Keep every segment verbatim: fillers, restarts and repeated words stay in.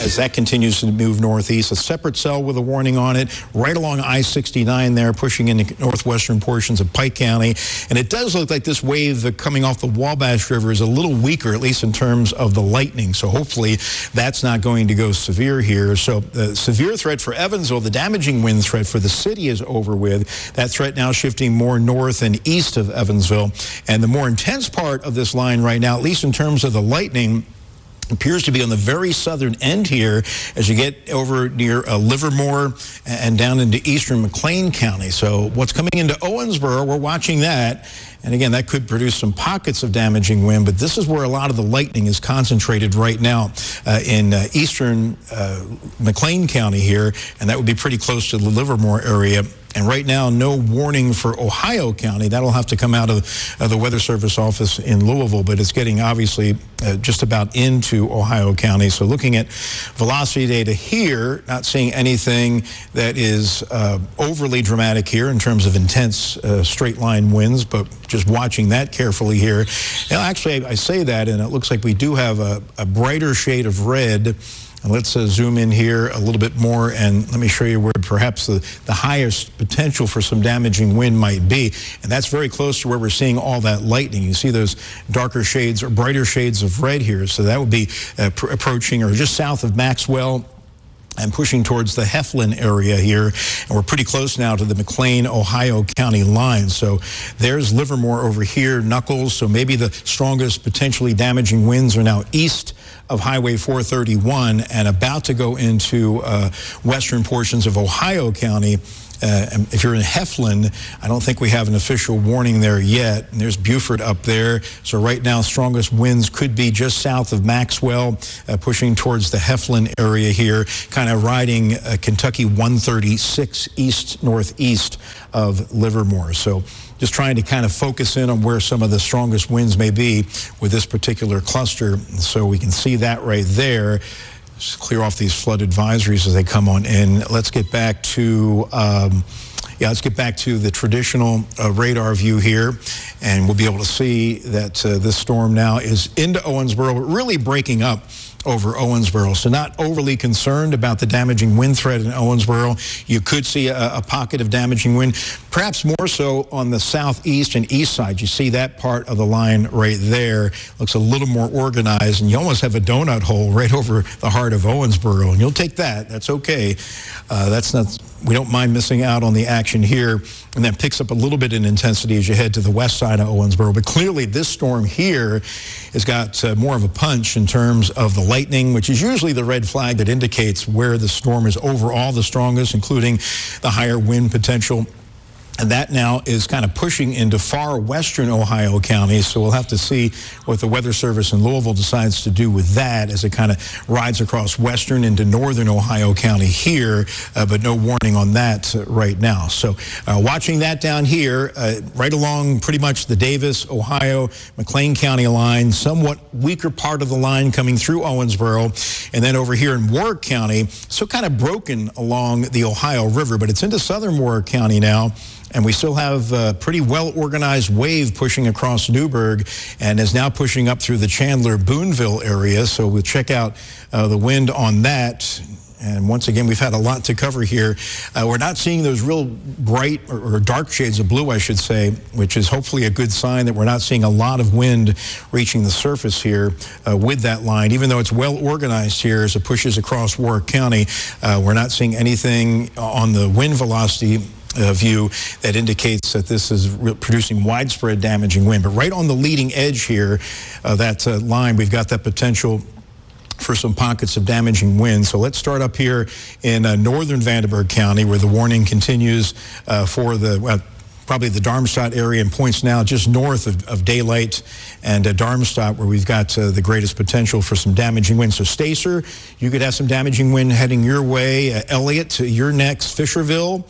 as that continues to move northeast. A separate cell with a warning on it, right along I sixty-nine there, pushing into northwestern portions of Pike County. And it does look like this wave coming off the Wabash River is a little weaker, at least in terms of the lightning. So hopefully that's not going to go severe here. So the severe threat for Evansville, the damaging wind threat for the city is over with. That threat now shifting more north and east of Evansville. And the more intense part of this line right now, at least in terms of the lightning, appears to be on the very southern end here as you get over near uh, Livermore and down into eastern McLean County. So what's coming into Owensboro, we're watching that. And again, that could produce some pockets of damaging wind, but this is where a lot of the lightning is concentrated right now uh, in uh, eastern uh, McLean County here, and that would be pretty close to the Livermore area. And right now, no warning for Ohio County. That'll have to come out of uh, the Weather Service office in Louisville, but it's getting obviously uh, just about into Ohio County. So looking at velocity data here, not seeing anything that is uh, overly dramatic here in terms of intense uh, straight line winds, but just watching that carefully here. And actually, I say that, and it looks like we do have a, a brighter shade of red. And let's uh, zoom in here a little bit more, and let me show you where perhaps the, the highest potential for some damaging wind might be. And that's very close to where we're seeing all that lightning. You see those darker shades or brighter shades of red here. So that would be uh, pr- approaching or just south of Maxwell and pushing towards the Heflin area here. And we're pretty close now to the McLean, Ohio County line. So there's Livermore over here, Knuckles. So maybe the strongest potentially damaging winds are now east of Highway four thirty-one and about to go into uh, western portions of Ohio County. Uh, if you're in Heflin, I don't think we have an official warning there yet. And there's Buford up there. So right now, strongest winds could be just south of Maxwell, uh, pushing towards the Heflin area here, kind of riding uh, Kentucky one thirty-six east-northeast of Livermore. So just trying to kind of focus in on where some of the strongest winds may be with this particular cluster. So we can see that right there. Just clear off these flood advisories as they come on in. Let's get back to, um, yeah, let's get back to the traditional uh, radar view here, and we'll be able to see that uh, this storm now is into Owensboro, but really breaking up over Owensboro. So not overly concerned about the damaging wind threat in Owensboro. You could see a, a pocket of damaging wind, perhaps more so on the southeast and east side. You see that part of the line right there. Looks a little more organized, and you almost have a donut hole right over the heart of Owensboro. And you'll take that. That's okay. Uh, that's not, we don't mind missing out on the action here. And that picks up a little bit in intensity as you head to the west side of Owensboro. But clearly this storm here has got uh, more of a punch in terms of the lightning, which is usually the red flag that indicates where the storm is overall the strongest, including the higher wind potential. And that now is kind of pushing into far western Ohio County. So we'll have to see what the Weather Service in Louisville decides to do with that as it kind of rides across western into northern Ohio County here, uh, but no warning on that uh, right now. So uh, watching that down here, uh, right along pretty much the Davis, Ohio, McLean County line, somewhat weaker part of the line coming through Owensboro. And then over here in Warwick County, so kind of broken along the Ohio River, but it's into southern Warwick County now. And we still have a pretty well-organized wave pushing across Newburgh and is now pushing up through the Chandler-Boonville area. So we'll check out uh, the wind on that. And once again, we've had a lot to cover here. Uh, we're not seeing those real bright or, or dark shades of blue, I should say, which is hopefully a good sign that we're not seeing a lot of wind reaching the surface here uh, with that line. Even though it's well organized here as it pushes across Warwick County, uh, we're not seeing anything on the wind velocity Uh, view that indicates that this is re- producing widespread damaging wind. But right on the leading edge here, uh, that uh, line, we've got that potential for some pockets of damaging wind. So let's start up here in uh, northern Vandenberg County, where the warning continues uh, for the well, probably the Darmstadt area and points now just north of, of Daylight and uh, Darmstadt, where we've got uh, the greatest potential for some damaging wind. So Stacer, you could have some damaging wind heading your way. Uh, Elliott, you're next. Fisherville,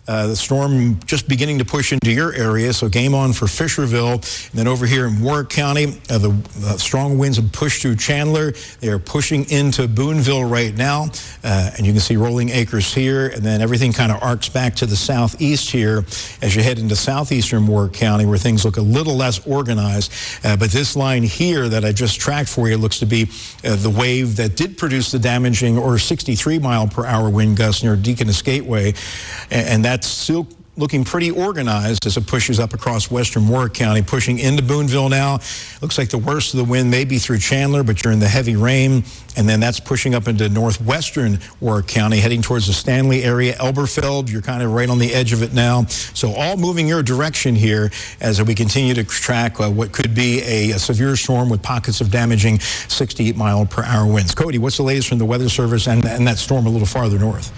Uh, the storm just beginning to push into your area, so game on for Fisherville. And then over here in Warwick County, uh, the uh, strong winds have pushed through Chandler. They are pushing into Boonville right now, uh, and you can see Rolling Acres here, and then everything kind of arcs back to the southeast here as you head into southeastern Warwick County, where things look a little less organized. Uh, but this line here that I just tracked for you looks to be uh, the wave that did produce the damaging or sixty-three mile per hour wind gusts near Deaconess Gateway, and, and that's still looking pretty organized as it pushes up across western Warwick County, pushing into Boonville now. Looks like the worst of the wind may be through Chandler, but you're in the heavy rain, and then that's pushing up into northwestern Warwick County, heading towards the Stanley area. Elberfeld, you're kind of right on the edge of it now. So all moving your direction here as we continue to track uh, what could be a, a severe storm with pockets of damaging sixty-eight mile per hour winds. Cody, what's the latest from the Weather Service and, and that storm a little farther north?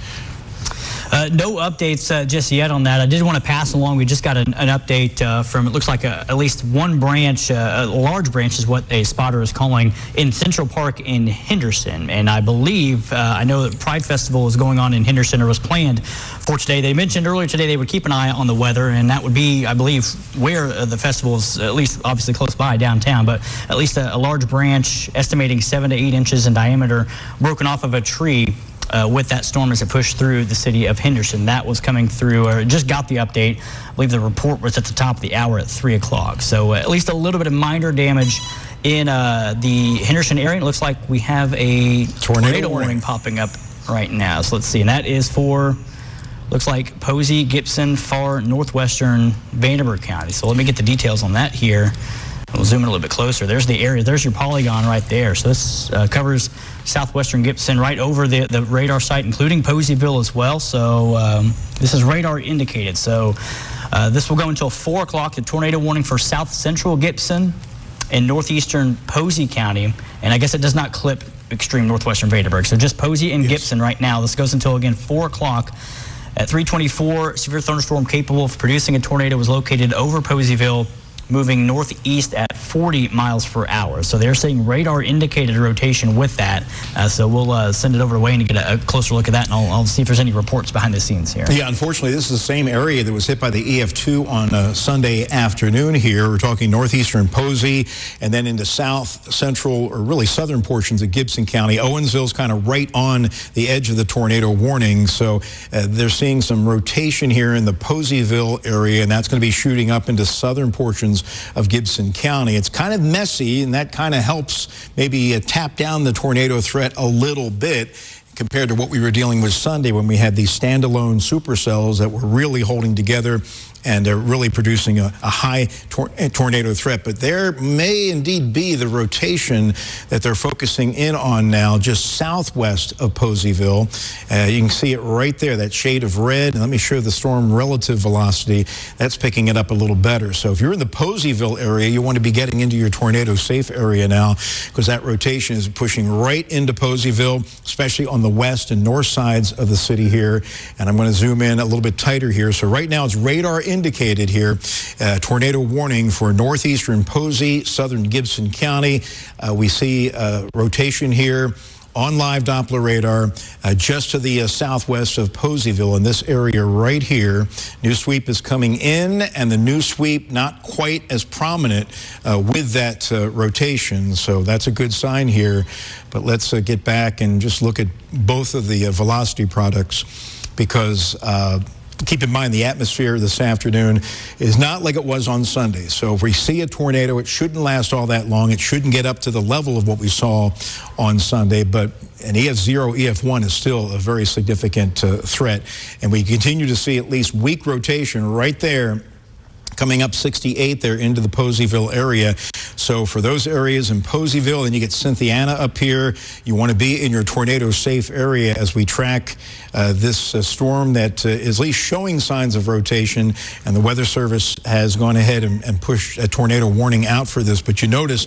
Uh, no updates uh, just yet on that. I did want to pass along. We just got an, an update uh, from, it looks like a, at least one branch, uh, a large branch is what a spotter is calling, in Central Park in Henderson. And I believe, uh, I know that Pride Festival is going on in Henderson, or was planned for today. They mentioned earlier today they would keep an eye on the weather, and that would be, I believe, where uh, the festival is, at least obviously close by downtown, but at least a, a large branch estimating seven to eight inches in diameter broken off of a tree Uh, with that storm as it pushed through the city of Henderson. That was coming through, or just got the update. I believe the report was at the top of the hour at three o'clock. So uh, at least a little bit of minor damage in uh, the Henderson area. It looks like we have a tornado, tornado warning. warning popping up right now. So let's see, and that is for, looks like Posey, Gibson, far northwestern Vanderburgh County. So let me get the details on that here. We'll zoom in a little bit closer. There's the area. There's your polygon right there. So this uh, covers southwestern Gibson right over the, the radar site, including Poseyville as well. So um, this is radar indicated. So uh, this will go until four o'clock. The tornado warning for south central Gibson and northeastern Posey County. And I guess it does not clip extreme northwestern Vanderburgh. So just Posey and yes. Gibson right now. This goes until, again, four o'clock. At three twenty-four, severe thunderstorm capable of producing a tornado was located over Poseyville, moving northeast at forty miles per hour. So they're saying radar indicated rotation with that. Uh, so we'll uh, send it over to Wayne to get a, a closer look at that, and I'll, I'll see if there's any reports behind the scenes here. Yeah, unfortunately, this is the same area that was hit by the E F two on uh, Sunday afternoon here. We're talking northeastern Posey and then into south central, or really southern portions of Gibson County. Owensville's kind of right on the edge of the tornado warning. So uh, they're seeing some rotation here in the Poseyville area, and that's going to be shooting up into southern portions of Gibson County. It's kind of messy, and that kind of helps maybe uh, tap down the tornado threat a little bit compared to what we were dealing with Sunday when we had these standalone supercells that were really holding together and are really producing a, a high tor tornado threat. But there may indeed be the rotation that they're focusing in on now, just southwest of Poseyville. Uh, you can see it right there, that shade of red. And let me show the storm relative velocity. That's picking it up a little better. So if you're in the Poseyville area, you want to be getting into your tornado safe area now, because that rotation is pushing right into Poseyville, especially on the west and north sides of the city here. And I'm going to zoom in a little bit tighter here. So right now it's radar indicated here, uh, tornado warning for northeastern Posey, southern Gibson County. Uh, we see uh, rotation here on live Doppler radar uh, just to the uh, southwest of Poseyville in this area right here. New sweep is coming in, and the new sweep not quite as prominent uh, with that uh, rotation. So that's a good sign here. But let's uh, get back and just look at both of the uh, velocity products, because uh, keep in mind the atmosphere this afternoon is not like it was on Sunday. So if we see a tornado, it shouldn't last all that long. It shouldn't get up to the level of what we saw on Sunday. But an E F zero, E F one is still a very significant uh, threat. And we continue to see at least weak rotation right there, coming up sixty-eight there into the Poseyville area. So for those areas in Poseyville, and you get Cynthiana up here, you want to be in your tornado safe area as we track uh, this uh, storm that uh, is at least showing signs of rotation. And the Weather Service has gone ahead and, and pushed a tornado warning out for this. But you notice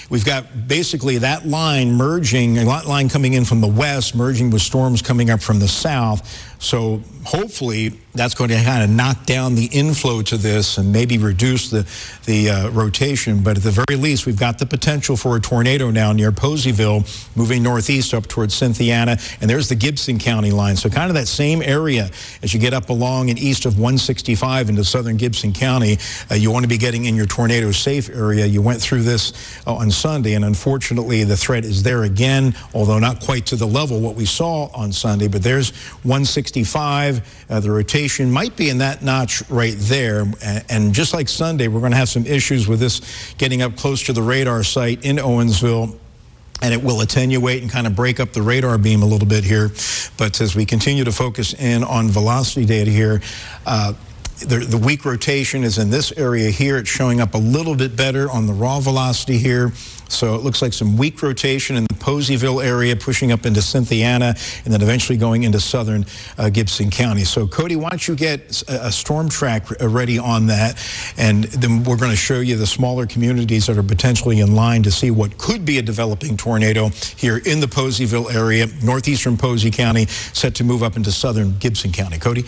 we've got basically that line merging, a line coming in from the west, merging with storms coming up from the south. So hopefully that's going to kind of knock down the inflow to this and maybe reduce the, the uh, rotation. But at the very least, we've got the potential for a tornado now near Poseyville, moving northeast up towards Cynthiana. And there's the Gibson County line. So kind of that same area as you get up along and east of one sixty-five into southern Gibson County. Uh, you want to be getting in your tornado safe area. You went through this uh, on Sunday, and unfortunately the threat is there again, although not quite to the level what we saw on Sunday. But there's one sixty-five. Uh, the rotation might be in that notch right there. And just like Sunday, we're going to have some issues with this getting up close to the radar site in Owensville. And it will attenuate and kind of break up the radar beam a little bit here. But as we continue to focus in on velocity data here, uh, The, the weak rotation is in this area here. It's showing up a little bit better on the raw velocity here. So it looks like some weak rotation in the Poseyville area, pushing up into Cynthiana, and then eventually going into southern uh, Gibson County. So, Cody, why don't you get a, a storm track ready on that, and then we're going to show you the smaller communities that are potentially in line to see what could be a developing tornado here in the Poseyville area, northeastern Posey County, set to move up into southern Gibson County. Cody?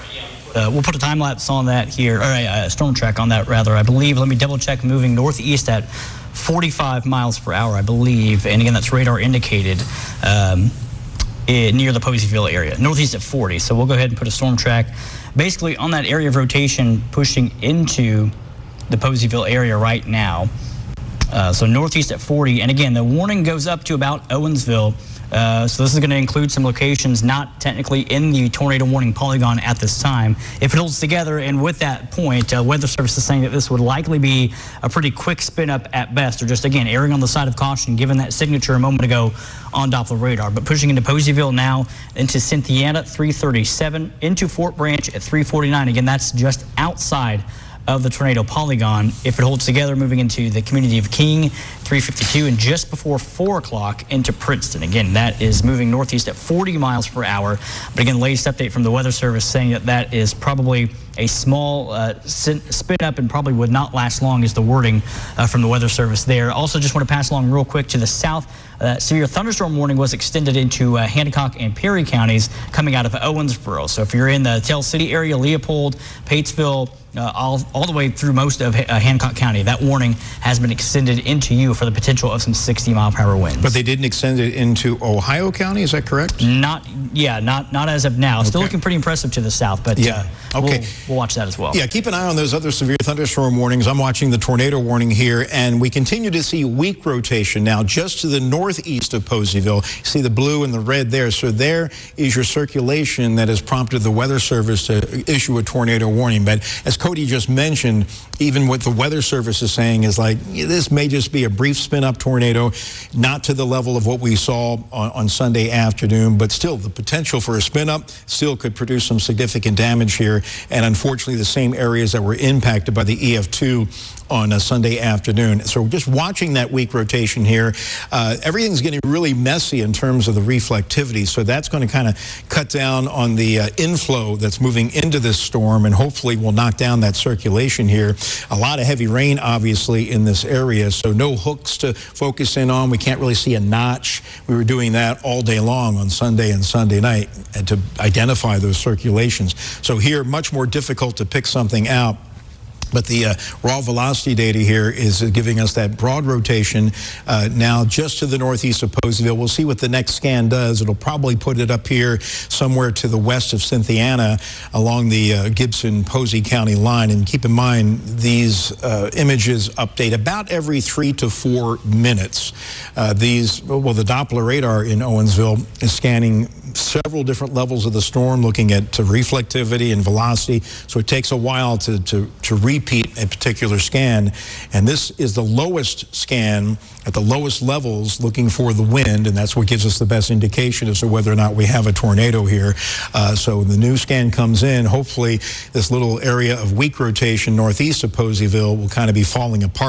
Uh, we'll put a time lapse on that here, or a uh, storm track on that rather, I believe. Let me double check. Moving northeast at forty-five miles per hour, I believe. And again, that's radar indicated um, in, near the Poseyville area. Northeast at forty. So we'll go ahead and put a storm track basically on that area of rotation pushing into the Poseyville area right now. Uh, so northeast at forty. And again, the warning goes up to about Owensville. Uh, so this is going to include some locations not technically in the tornado warning polygon at this time. If it holds together, and with that point, uh, Weather Service is saying that this would likely be a pretty quick spin up at best, or just, again, erring on the side of caution, given that signature a moment ago on Doppler radar. But pushing into Poseyville now, into Cynthiana at three thirty-seven, into Fort Branch at three forty-nine. Again, that's just outside of the tornado polygon. If it holds together, moving into the community of King, three fifty-two, and just before four o'clock into Princeton. Again, that is moving northeast at forty miles per hour. But again, latest update from the Weather Service saying that that is probably a small uh, spin up and probably would not last long, is the wording uh, from the Weather Service there. Also, just want to pass along real quick to the south. Uh, severe thunderstorm warning was extended into uh, Hancock and Perry counties coming out of Owensboro. So if you're in the Tell City area, Leopold, Patesville, uh, all, all the way through most of uh, Hancock County, that warning has been extended into you for the potential of some sixty mile per hour winds. But they didn't extend it into Ohio County, is that correct? Not, yeah, not not as of now. Okay. Still looking pretty impressive to the south, but yeah, uh, okay. We'll, we'll watch that as well. Yeah, keep an eye on those other severe thunderstorm warnings. I'm watching the tornado warning here, and we continue to see weak rotation now just to the northeast of Poseyville. You see the blue and the red there. So there is your circulation that has prompted the Weather Service to issue a tornado warning. But as Cody just mentioned, even what the Weather Service is saying is like, this may just be a brief spin-up tornado, not to the level of what we saw on, on Sunday afternoon, but still the potential for a spin-up still could produce some significant damage here. And unfortunately, the same areas that were impacted by the E F two on a Sunday afternoon. So just watching that weak rotation here, uh, everything's getting really messy in terms of the reflectivity. So that's going to kind of cut down on the uh, inflow that's moving into this storm, and hopefully will knock down that circulation here. A lot of heavy rain, obviously, in this area, so no hooks to focus in on. We can't really see a notch. We were doing that all day long on Sunday and Sunday night and to identify those circulations. So here, much more difficult to pick something out. But the uh, raw velocity data here is giving us that broad rotation uh, now just to the northeast of Poseyville. We'll see what the next scan does. It'll probably put it up here somewhere to the west of Cynthiana along the uh, Gibson-Posey County line. And keep in mind, these uh, images update about every three to four minutes. Uh, these, well, the Doppler radar in Owensville is scanning several different levels of the storm, looking at to reflectivity and velocity. So it takes a while to, to, to repeat a particular scan. And this is the lowest scan at the lowest levels, looking for the wind, and that's what gives us the best indication as to whether or not we have a tornado here. Uh, so when the new scan comes in, hopefully this little area of weak rotation northeast of Poseyville will kind of be falling apart.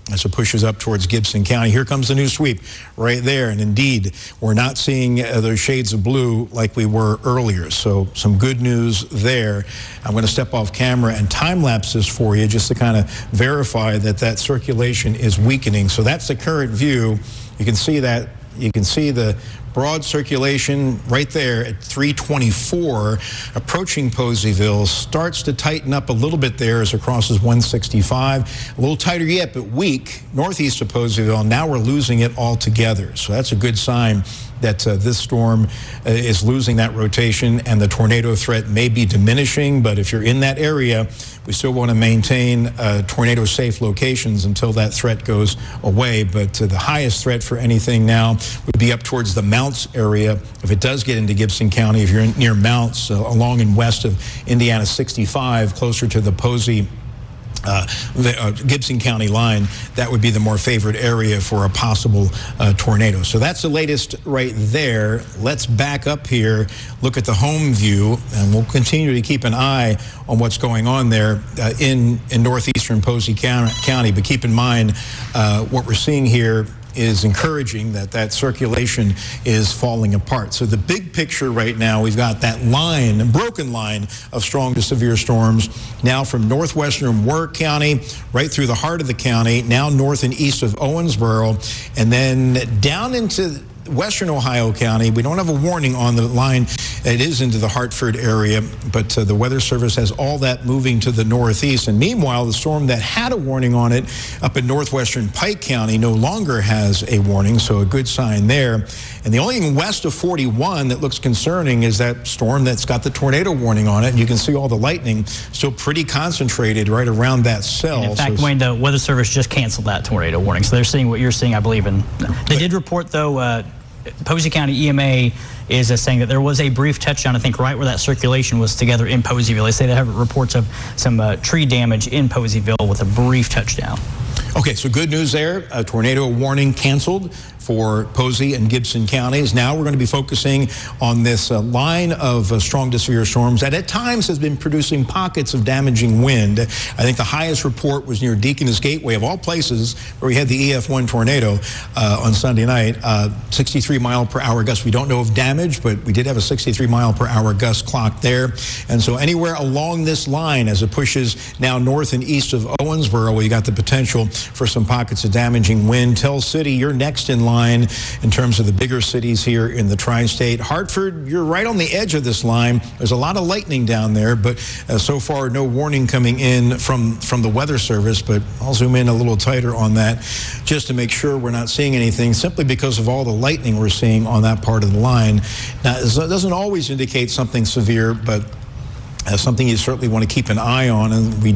as it pushes up towards Gibson County. Here comes the new sweep right there. And indeed, we're not seeing uh, those shades of blue like we were earlier. So some good news there. I'm going to step off camera and time-lapse this for you just to kind of verify that that circulation is weakening. So that's the current view. You can see that. You can see the broad circulation right there at three twenty-four approaching Poseyville. Starts to tighten up a little bit there as it crosses one sixty-five. A little tighter yet, but weak northeast of Poseyville. Now we're losing it altogether. So that's a good sign that uh, this storm uh, is losing that rotation and the tornado threat may be diminishing. But if you're in that area, we still want to maintain uh, tornado safe locations until that threat goes away. But uh, the highest threat for anything now would be up towards the Mounts area. If it does get into Gibson County, if you're in, near Mounts, uh, along and west of Indiana sixty-five, closer to the Posey Uh, the uh, Gibson County line, that would be the more favored area for a possible uh, tornado. So that's the latest right there. Let's back up here, look at the home view, and we'll continue to keep an eye on what's going on there uh, in, in northeastern Posey County. But keep in mind, uh, what we're seeing here is encouraging that that circulation is falling apart. So the big picture right now, we've got that line, a broken line of strong to severe storms now from northwestern Warwick County right through the heart of the county, now north and east of Owensboro, and then down into western Ohio County. We don't have a warning on the line. It is into the Hartford area, but uh, the Weather Service has all that moving to the northeast. And meanwhile, the storm that had a warning on it up in northwestern Pike County no longer has a warning, so a good sign there. And the only thing west of forty-one that looks concerning is that storm that's got the tornado warning on it. And you can see all the lightning still pretty concentrated right around that cell. And in fact, so Wayne, the Weather Service just canceled that tornado warning. So they're seeing what you're seeing, I believe. And they did report, though, uh, Posey County E M A is uh, saying that there was a brief touchdown, I think, right where that circulation was together in Poseyville. They say they have reports of some uh, tree damage in Poseyville with a brief touchdown. Okay, so good news there. A tornado warning canceled for Posey and Gibson counties. Now we're going to be focusing on this uh, line of uh, strong to severe storms that at times has been producing pockets of damaging wind. I think the highest report was near Deaconess Gateway, of all places, where we had the E F one tornado uh, on Sunday night. Uh, sixty-three mile per hour gust. We don't know of damage, but we did have a sixty-three mile per hour gust clock there. And so anywhere along this line, as it pushes now north and east of Owensboro, we got the potential for some pockets of damaging wind. Tell City, you're next in line in terms of the bigger cities here in the tri-state. Hartford, you're right on the edge of this line. There's a lot of lightning down there, but uh, so far no warning coming in from, from the Weather Service, but I'll zoom in a little tighter on that just to make sure we're not seeing anything, simply because of all the lightning we're seeing on that part of the line. Now, it doesn't always indicate something severe, but uh, something you certainly want to keep an eye on, and we